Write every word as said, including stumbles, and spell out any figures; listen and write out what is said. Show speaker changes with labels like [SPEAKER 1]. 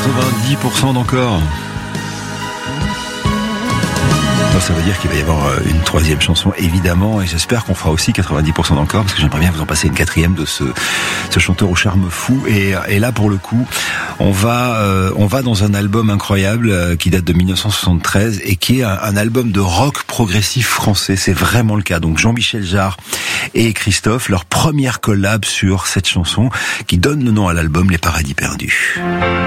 [SPEAKER 1] quatre-vingt-dix pour cent d'encore. Ça veut dire qu'il va y avoir une troisième chanson, évidemment, et j'espère qu'on fera aussi quatre-vingt-dix pour cent d'encore, parce que j'aimerais bien vous en passer une quatrième de ce, ce chanteur au charme fou. Et, et là, pour le coup, on va, euh, on va dans un album incroyable euh, qui date de dix-neuf cent soixante-treize et qui est un, un album de rock progressif français. C'est vraiment le cas. Donc Jean-Michel Jarre et Christophe, leur première collab sur cette chanson qui donne le nom à l'album Les Paradis Perdus.